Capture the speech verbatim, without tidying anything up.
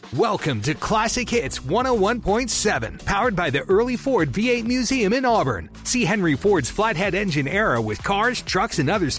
Welcome to Classic Hits one oh one point seven, powered by the Early Ford V eight Museum in Auburn. See Henry Ford's flathead engine era with cars, trucks, and other